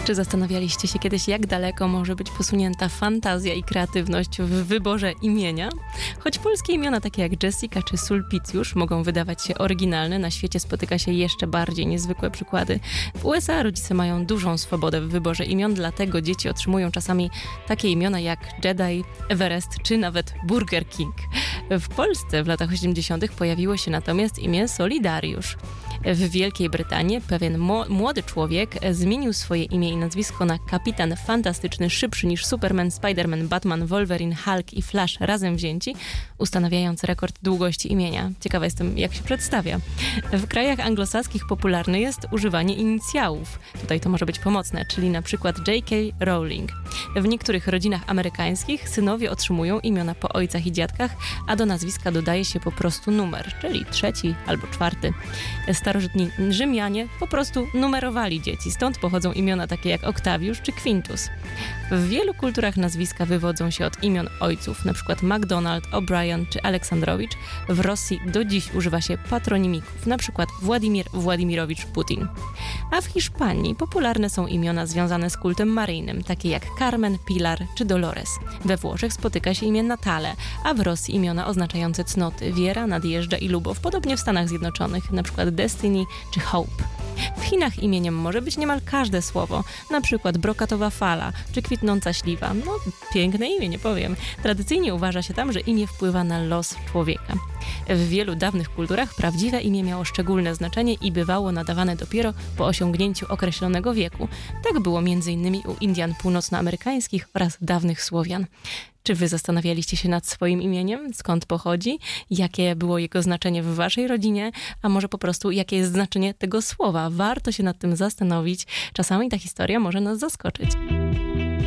Czy zastanawialiście się kiedyś, jak daleko może być posunięta fantazja i kreatywność w wyborze imienia? Choć polskie imiona takie jak Jessica czy Sulpicjusz mogą wydawać się oryginalne, na świecie spotyka się jeszcze bardziej niezwykłe przykłady. W USA rodzice mają dużą swobodę w wyborze imion, dlatego dzieci otrzymują czasami takie imiona jak Jedi, Everest czy nawet Burger King. W Polsce w latach 80. pojawiło się natomiast imię Solidariusz. W Wielkiej Brytanii pewien młody człowiek zmienił swoje imię i nazwisko na Kapitan Fantastyczny, szybszy niż Superman, Spiderman, Batman, Wolverine, Hulk i Flash razem wzięci, ustanawiając rekord długości imienia. Ciekawa jestem, jak się przedstawia. W krajach anglosaskich popularne jest używanie inicjałów. Tutaj to może być pomocne, czyli na przykład J.K. Rowling. W niektórych rodzinach amerykańskich synowie otrzymują imiona po ojcach i dziadkach, a do nazwiska dodaje się po prostu numer, czyli 3. albo 4. Starożytni Rzymianie po prostu numerowali dzieci, stąd pochodzą imiona takie jak Oktawiusz czy Quintus. W wielu kulturach nazwiska wywodzą się od imion ojców, np. McDonald, O'Brien czy Aleksandrowicz. W Rosji do dziś używa się patronimików, np. Władimir Władimirowicz Putin. A w Hiszpanii popularne są imiona związane z kultem maryjnym, takie jak Carmen, Pilar czy Dolores. We Włoszech spotyka się imię Natale, a w Rosji imiona oznaczające cnoty Wiera, Nadjeżdża i Lubow, podobnie w Stanach Zjednoczonych, np. Destiny czy Hope. W Chinach imieniem może być niemal każde słowo, na przykład brokatowa fala czy kwitnąca śliwa. No, piękne imię, nie powiem. Tradycyjnie uważa się tam, że imię wpływa na los człowieka. W wielu dawnych kulturach prawdziwe imię miało szczególne znaczenie i bywało nadawane dopiero po osiągnięciu określonego wieku. Tak było m.in. u Indian północnoamerykańskich oraz dawnych Słowian. Czy wy zastanawialiście się nad swoim imieniem? Skąd pochodzi? Jakie było jego znaczenie w waszej rodzinie? A może po prostu jakie jest znaczenie tego słowa? Warto się nad tym zastanowić. Czasami ta historia może nas zaskoczyć.